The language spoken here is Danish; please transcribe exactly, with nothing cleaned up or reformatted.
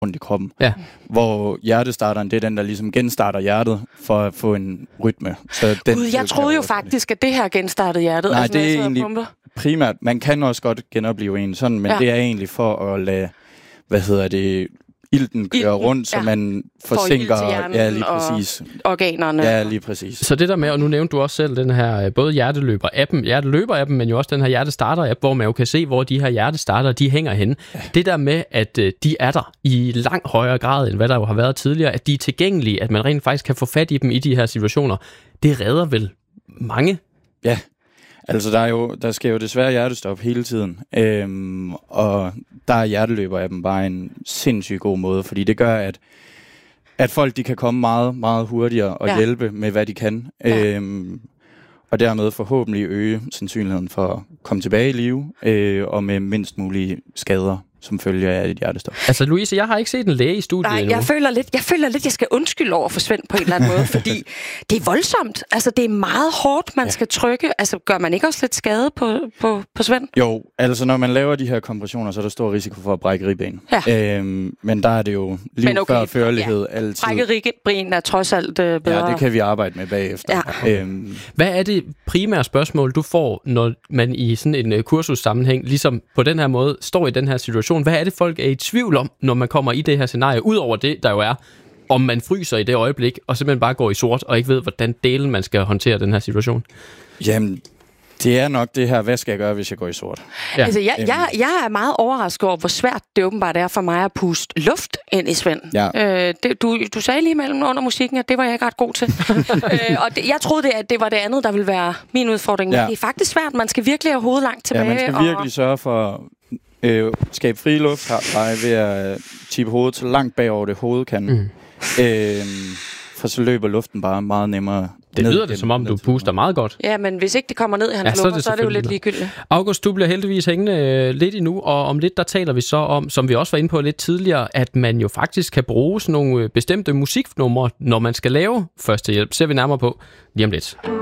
rundt i kroppen. Ja. Hvor hjertestarteren, det er den, der ligesom genstarter hjertet for at få en rytme. Så den Gud, jeg troede jo faktisk, at det her genstartede hjertet. Nej, altså, det er egentlig primært. Man kan også godt genopleve en sådan, men ja. det er egentlig for at lade, hvad hedder det, ilten kører ilten, rundt, så ja. man forsinker... Ja, lige præcis. Organerne. Ja, lige præcis. Så det der med, og nu nævnte du også selv den her, både hjerteløber-appen, hjerteløber-appen, men jo også den her hjertestarter-app, hvor man jo kan se, hvor de her hjertestarter, de hænger henne. Ja. Det der med, at de er der i langt højere grad, end hvad der jo har været tidligere, at de er tilgængelige, at man rent faktisk kan få fat i dem i de her situationer, det redder vel mange? Ja. Altså, der, er jo, der sker jo desværre hjertestop hele tiden, øhm, og der er hjerteløber-appen bare en sindssygt god måde, fordi det gør, at, at folk de kan komme meget, meget hurtigere og ja. hjælpe med, hvad de kan, ja. øhm, og dermed forhåbentlig øge sandsynligheden for at komme tilbage i live, øh, og med mindst mulige skader, som følger af et hjertestop. Altså, Louise, jeg har ikke set en læge i studiet Nej, endnu. jeg føler lidt, jeg føler lidt, jeg skal undskylde over for Svend på en eller anden måde, fordi det er voldsomt. Altså, det er meget hårdt, man ja. skal trykke. Altså, gør man ikke også lidt skade på, på, på Svend? Jo, altså, når man laver de her kompressioner, så er der stor risiko for at brække ribben. Ja. Øhm, men der er det jo liv okay, før førlighed ja. altid. Brække ribben er trods alt øh, bedre. Ja, det kan vi arbejde med bagefter. Ja. Øhm. Hvad er det primære spørgsmål, du får, når man i sådan en uh, kursussammenhæng, ligesom på den her måde, står i den her situation? Hvad er det, folk er i tvivl om, når man kommer i det her scenarie? Udover det, der jo er, om man fryser i det øjeblik, og simpelthen bare går i sort, og ikke ved, hvordan delen man skal håndtere den her situation? Jamen, det er nok det her, hvad skal jeg gøre, hvis jeg går i sort? Ja. Altså, jeg, jeg, jeg er meget overrasket over, hvor svært det åbenbart er for mig at puste luft ind i Svend. Ja. Øh, det, du, du sagde lige mellem under musikken, at det var jeg ikke ret god til. øh, og det, jeg troede, det, at det var det andet, der ville være min udfordring. Ja. Men det er faktisk svært. Man skal virkelig have hovedet langt tilbage. Ja, man skal og... virkelig sørge for øh, skabe fri luft her, ved at tippe hovedet så langt bagover det hovedet kan. Mm. Øh, for så løber luften bare meget nemmere. Det lyder det, som om du puster meget godt. Ja, men hvis ikke det kommer ned i hans ja, lunger, så, så er det jo lidt ligegyldigt. August, du bliver heldigvis hængende øh, lidt endnu, og om lidt, der taler vi så om, som vi også var inde på lidt tidligere, at man jo faktisk kan bruge sådan nogle bestemte musiknumre, når man skal lave førstehjælp. Ser vi nærmere på lige om lidt.